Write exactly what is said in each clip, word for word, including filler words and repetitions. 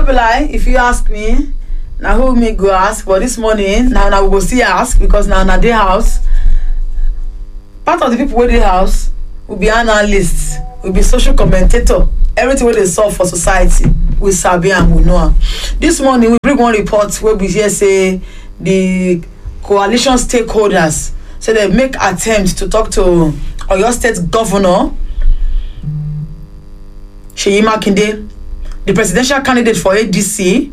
be like if you ask me, now who me go ask, but this morning now now we go see ask because now na dey house. Part of the people wey dey house will be analysts, will be social commentator. Everything wey dey solve for society, we sabi and we know am. This morning we bring one report where we hear say the coalition stakeholders say they make attempts to talk to Oyo State Governor Seyi Makinde, the presidential candidate for A D C,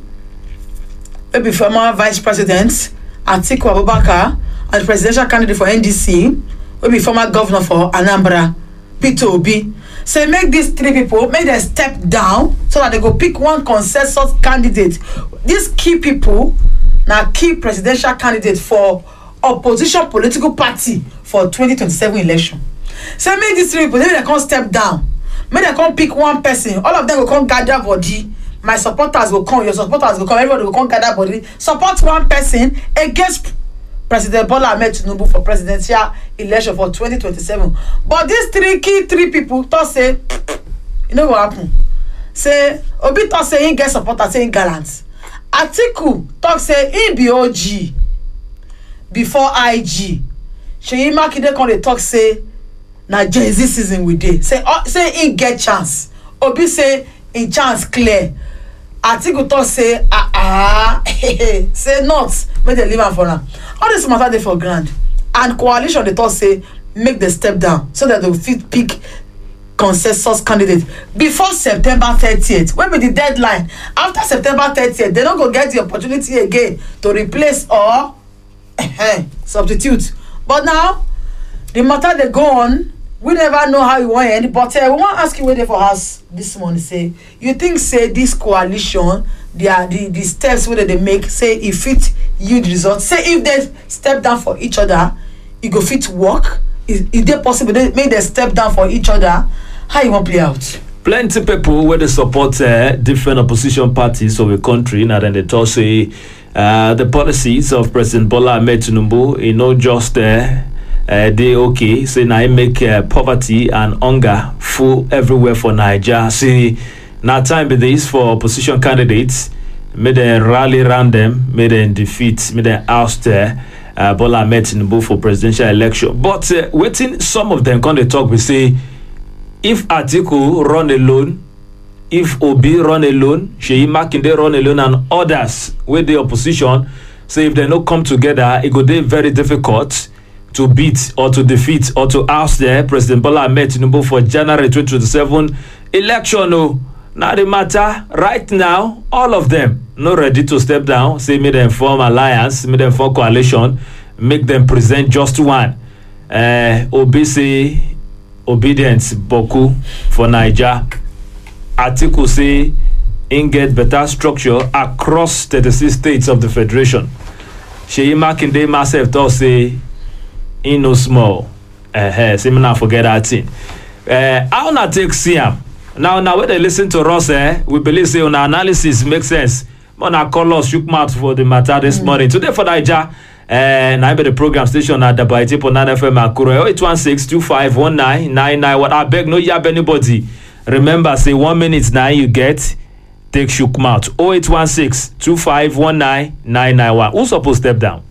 maybe former Vice President Atiku Abubakar, and the presidential candidate for N D C, maybe former governor for Anambra, Peter Obi. Say make these three people, make them step down so that they go pick one consensus candidate. These key people, now key presidential candidate for opposition political party for twenty twenty-seven election. Say make these three people, maybe they can't step down. Maybe they can't pick one person. All of them will come gather body. My supporters will come, your supporters will come, everybody will come gather body. Support one person against President Bola Ahmed Tinubu for presidential election for twenty twenty-seven. But these three key three people thought say, you know what happen? Say, Obi thought say he get supporters, say he gallant. Atiku talk say he be O G before I G. Seyi Makinde come dey talk say na Gen Z season we dey. Say uh, say he get chance. Obi say in chance clear. Atiku talk say ah ah say not make dem leave am for am. All this matter dey for ground, and coalition dey talk say make dem step down so that they fit pick consensus candidate before September thirtieth. When be the deadline? After September thirtieth, they no go get the opportunity again to replace or substitute. But now the matter dey go on. We never know how it wan end, but uh, we wan ask you where for us this morning. Say you think say this coalition, the the the steps wey they make, say e fit yield results. Say if they step down for each other, e go fit work. Is is there possible they make them step down for each other? How you wan play out? Plenty people where they support uh, different opposition parties of the country, now then they talk say uh, the policies of President Bola Ahmed Tinubu, you know, just uh, uh, they okay. Say now make uh, poverty and hunger full everywhere for Nigeria. See, now time be this for opposition candidates. May they rally around them, may they defeat, may they oust uh, uh, Bola Ahmed Tinubu for presidential election. But uh, waiting, some of them come they talk, we say, if Atiku run alone, if Obi run alone, Seyi Makinde run alone, and others with the opposition, say if they don't come together, it could be very difficult to beat or to defeat or to oust the President Bola Ahmed Tinubu for January twenty twenty-seven election. No, now the matter right now, all of them not ready to step down. Say make them form alliance, make them form coalition, make them present just one. Uh, Obi say obedience boku for Niger. Atiku say in get better structure across thirty-six states of the federation. Seyi Makinde myself thought say in no small. Uh, say me not forget that thing. Uh, how not take see am? Now, now when they listen to us, eh, we believe say on analysis makes sense. But now call us shook mouth for the matter this mm. morning. Today for Niger, and I be the program station at the Baitipo nine F M Akure oh eight one six two five one nine nine nine. What I beg no yab anybody. Remember, say one minute now you get take shook mouth oh eight one six two five one nine nine nine one. Who's supposed to step down?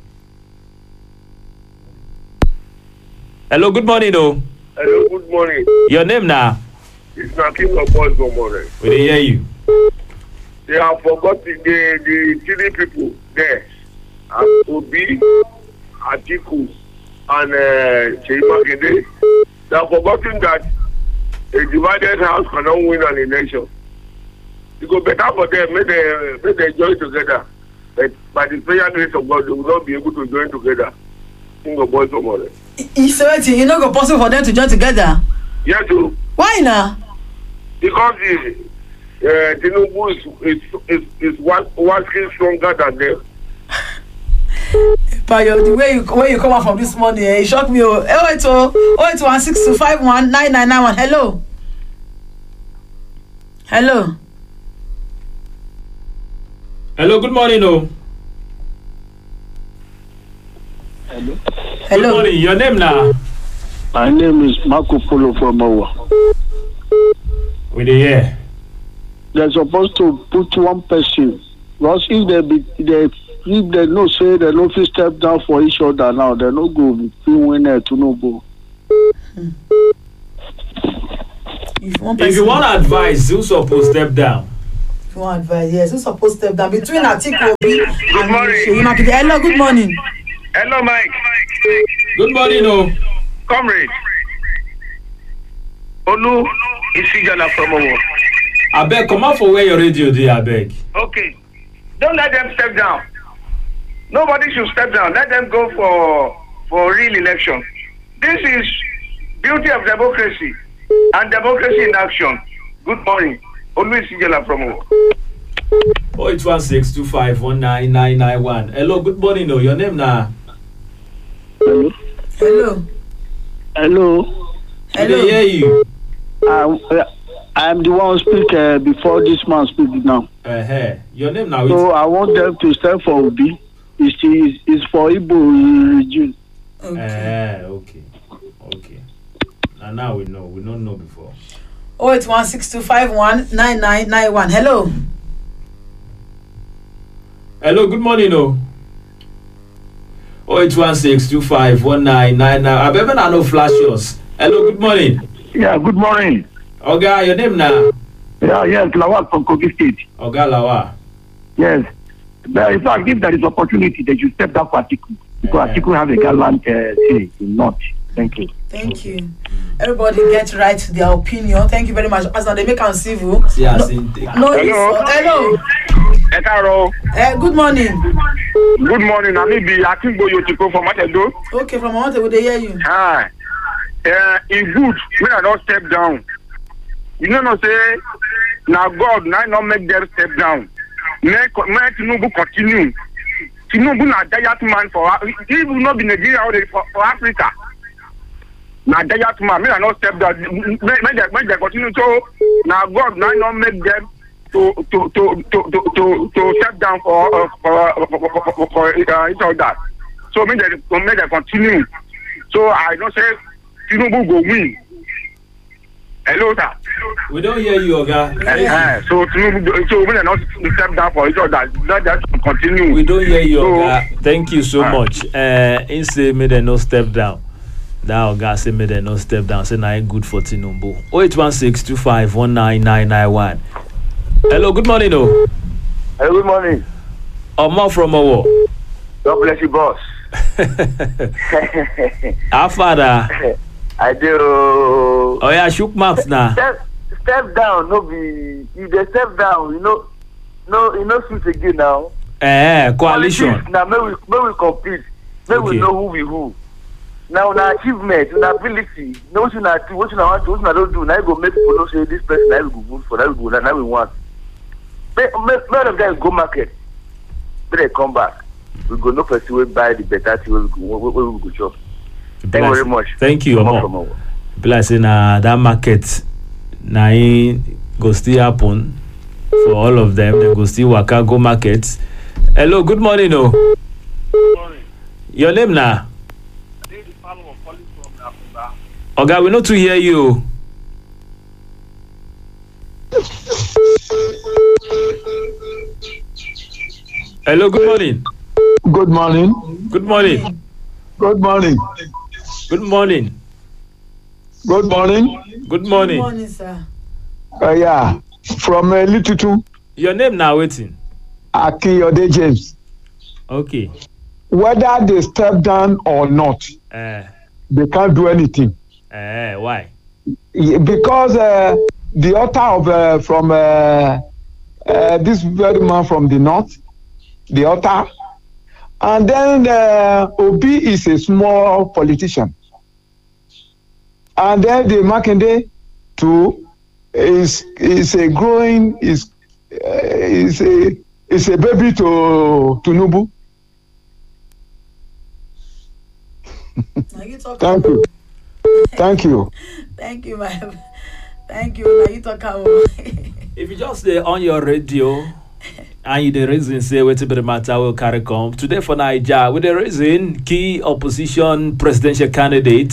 Hello, good morning, though. Hello, good morning. Your name now? It's not King of Boys Gomorrah. We didn't hear you. They have forgotten the, the three people there. And Obi, Atiku, and uh, Seyi Makinde. They have forgotten that a divided house cannot win an election. It go better for them, make they, make they join together. But by the prayer grace of God, they will not be able to join together. King of Boys Gomorrah. It's you know go possible for them to join together. Yes, sir. Why now? Because the uh, Tinubu is is is, is one working stronger than them. But the way you where you come out from this morning, eh, it shocked me. Oh, oh, eight oh, oh, eight one six two five one nine nine nine one. Hello. Hello. Hello. Good morning, oh. Hello. Hello. Good morning. Your name now? My name is Marco Polo from Owa. We dey hear. they're supposed to put one person. Because if they be, they if they no say they no fit step down for each other now, they no go be winner to no go. Hmm. If, one If you want advice, who's supposed to step down? If you want advice, yes, who's supposed to step down between Atiku Obi Good and morning. Seyi Makinde? Hello, good morning. Hello, Mike. Good morning, no. Comrade. Olu Isijala from Owo. I beg, come out for where your radio dey, I beg. Okay. Don't let them step down. Nobody should step down. Let them go for for real election. This is beauty of democracy and democracy in action. Good morning. Olu Isijala from Owo. oh eight one six two five one nine nine nine one. Hello, good morning, no. Your name na? Hello. Hello. Hello. I dey hear you. Um, I'm the one who speak uh, before this man speak now. Uh-huh. Your name now? So I want them to stand for Obi. It's, it's, it's for Igbo region. Okay. Uh, okay. Okay. And now we know. We don't know before. oh eight one six two five one nine nine nine one. Hello. Hello, good morning, no. oh eight one six two five one nine nine nine. I better not know flash yours. Hello, good morning. Yeah, good morning. Oga, your name now? Yeah, yes, Lawal from Kogi State. Oga Lawa. Yes. But in fact, if there is opportunity, they should step down for Atiku. Because Yeah. Atiku have a gallant uh, say in North. Thank you. Thank you. Everybody get right to their opinion. Thank you very much. As now they make am civil. See, I No, see. no, Hello. it's- hello. Ekaro. Uh, good morning. Good morning. I mean, be Akinbo Yotiko from Matedo. Okay, from Monte, would they hear you? Hi. Uh, it's good when I don't step down. You know, no say, now God, now not make them step down. Make make Tinubu continue. Tinubu na giant man for he will not be Nigeria or for, for Africa. Na giant man, me I not step down. Make make them make them continue. So now God, now not make them to to to to to to, to step down for uh, for for for, for, for uh, each other. So make them make them continue. So I don't say Tinubu go win. Hello, sir. We don't hear you, Oga. Uh, so Tinubu, so we are not step down for each other. Let that continue. We don't hear you, So- Oga. Thank you so Ah. much. Uh, he say me they no step down. That Oga say me they no step down. Say na good for Tinubu. oh eight one six two five one nine nine nine one. Hello, good morning, no. Hello, good morning. Omo from Owo. God bless you, boss. Our father. I do. Oh yeah, shook mouth now. Step, step down, no be. If they step down, you know, no, you know, switch again now. Eh, coalition. Now, may we, may we compete. May Okay. we know who we who. Now, na achievement, na ability. No, what you na do, what you na want to, what you na don't do. Now you go make people know say this person. Now we go vote for. Now we go. Now we want. May, may, may of them go market. Then they come back. We go no person will buy the better thing. We go. We we go shop. Thank you very much. Thank you, Come on, come Omo. on. Be like say na that market na im go still happen for all of them. They go still waka go market. Hello, good morning, oh. Good morning. Your name na? This is Paulo of calling from Africa. Oga, we no too hear you. Hello, good morning. Good morning. Good morning. Good morning. Good morning. Good morning. Good Good morning. morning, sir. Uh, yeah, from uh, Litutu, Your name now waiting. Akiyode James. Okay. Whether they step down or not, Uh, they can't do anything. uh, why? Yeah, because uh, the author of uh, from uh, uh, this very man from the north, the author, and then uh, Obi is a small politician, and then the Makinde too is is a growing is uh, is a is a baby to Tinubu. Now you talk. Thank you, thank you. Thank you, my. Thank you. Now you talk. About. If you just stay on your radio and you the reason say wetin be the matter will carry come today for Naija with the reason key opposition presidential candidates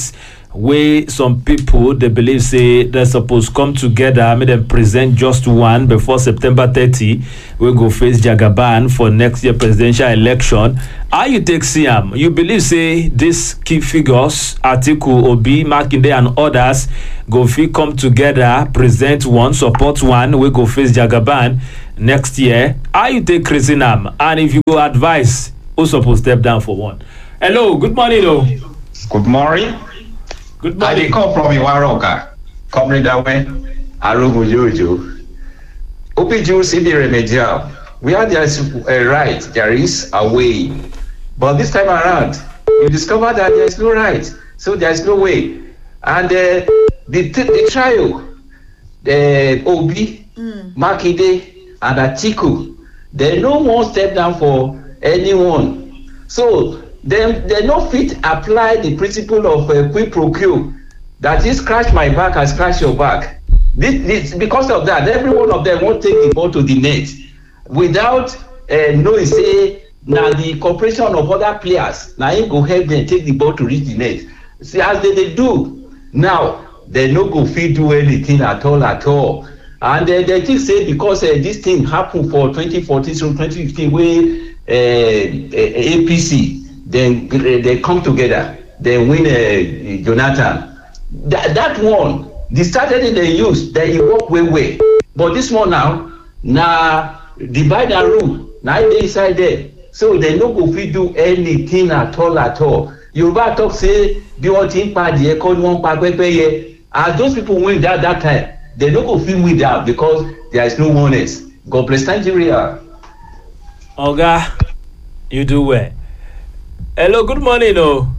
wey some people dey believe say dem suppose come together make dem present just one before September thirty wey go face Jagaban for next year presidential election. How you take see am? You believe say dis key figures Atiku, Obi, Makinde and others go fit come together, present one, support one wey go face Jagaban next year? How you take reason am? And if you go advise who suppose step down for one? Hello, good morning o. Good morning. Good I morning. dey come from Iwaroka. Comrade Awe, Arugujojo. Opiju C B Remedial. Where there is a right, there is a way. But this time around, you discover that there is no right. So there is no way. And uh, the, the trial, the Obi, mm. Makinde, and Atiku, they no one step down for anyone. So Then they no fit apply the principle of uh, quid pro quo, that is scratch my back and scratch your back. This, this because of that, every one of them won't take the ball to the net without uh, knowing say now the cooperation of other players now him go help them take the ball to reach the net. See as they, they do now, they no go fit do anything at all at all. And uh, they think say because uh, this thing happened for twenty fourteen to twenty fifteen wey uh, uh, A P C. Then they come together, they win uh, Jonathan. That, that one, the strategy they use, they work way way. But this one now, now divide and rule. Now they inside there, so they no go fit do anything at all at all. Yoruba talk say, "Be one thing pa the economy one pa pepe." As those people win that that time, they no go fit win that because there is no one else. God bless Nigeria. Oga, you do well. Hello, good morning, oh.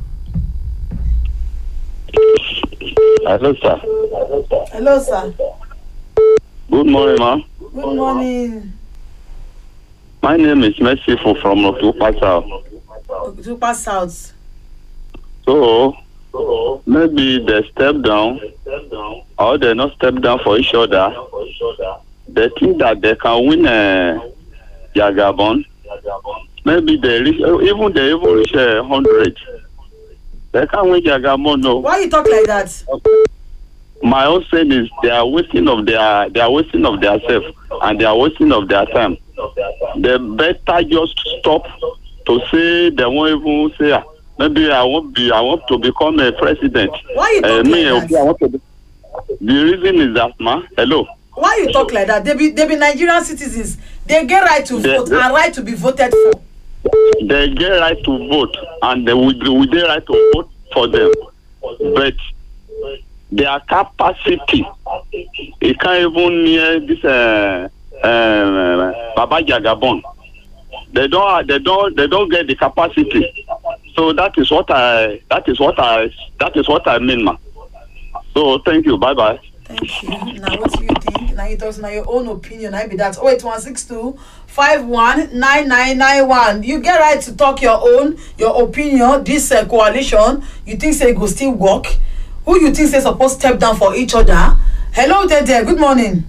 Hello, sir. Hello, sir. Good morning, ma'am. Good morning. My name is Merciful from Otupa South. Otupa South. So, maybe they step down, or they not step down for each other. They think that they can win a Jagaban. Maybe they reach, even they even reach a hundred. They can't win Jagaban, no. Why you talk like that? My own saying is they are wasting of their they are wasting of their self and they are wasting of their time. They better just stop to say they won't even say ah, maybe I won't be I want to become a president. Why you talk uh, like me, that? Okay, I want to be. The reason is that, ma. Hello. Why you talk like that? They be they be Nigerian citizens. They get right to they, vote they, and right to be voted for. They get right to vote and they will will they right to vote for them, but their capacity, it can't even near this uh, uh, Baba Jagaban. They don't, they don't, they don't get the capacity. So that is what I, that is what I, that is what I mean, man. So thank you. Bye bye. Thank you. Now what do you think? Now you talk now your own opinion. I be that oh eight one six two five one nine nine nine one. You get right to talk your own, your opinion. This uh, coalition, you think say it go still work? Who you think say supposed to step down for each other? Hello there, there. Good morning.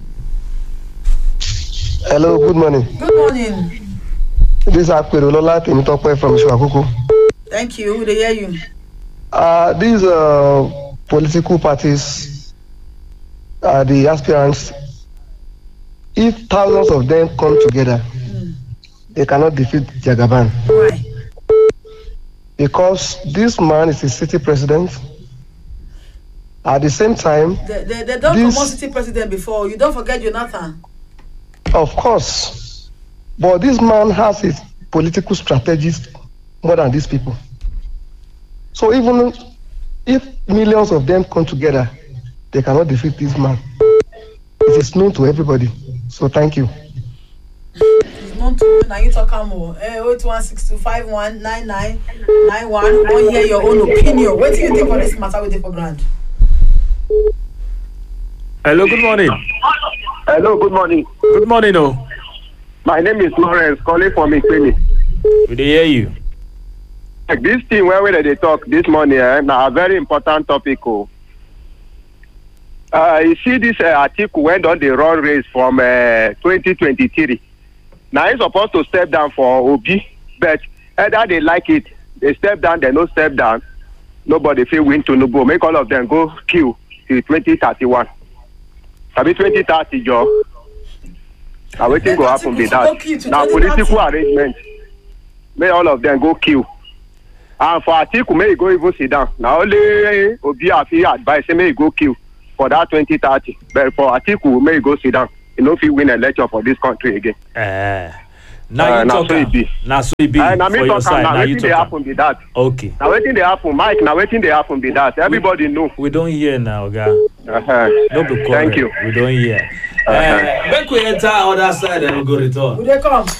Hello, good morning. Good morning. This is Akwirolola Temitope from Shuakuku. Thank you. Who they hear you? Uh, these uh, political parties are the aspirants. If thousands of them come together, mm. they cannot defeat Jagaban. Why? Because this man is a city president. At the same time, they, they, they don't promote city president before. You don't forget Jonathan. Of course, but this man has his political strategies more than these people. So even if millions of them come together, they cannot defeat this man. It is known to everybody. So thank you. It's known to you. Now you talk more. oh eight one six two five one nine nine nine one. Want hear your own opinion. What do you think on this matter with the for grant? Hello, good morning. Hello, good morning. Good morning, oh. My name is Lawrence, calling from Ikpeni. We dey hear you. Like this thing where we they talk this morning, eh, now a very important topic. Oh. Uh, you see this uh, article went on the run race from uh, twenty twenty-three. Now he's supposed to step down for Obi, but either they like it, they step down, they no step down. nobody fit win Tinubu. Make all of them go queue till twenty thirty-one. Sabi twenty thirty, Joe. Now wetin go happen be that. Now political arrangement. May all of them go queue. And for Atiku, may he go even sit down. Now only Obi Afi advice say may he go queue for that twenty thirty. But for Atiku, may he go sit down. He no fit win election for this country again. Uh, now uh, you talk. So it be. Now so it be uh, for your side. Now you talk. Now happen be that. Okay. Now wetin dey happen, Mike? Now wetin dey happen be that. Everybody we, know. We don't hear now, guy. Uh-huh. No be correct. Thank you. We don't hear. Uh-huh. Uh, make we enter other side and we go return. Would they come?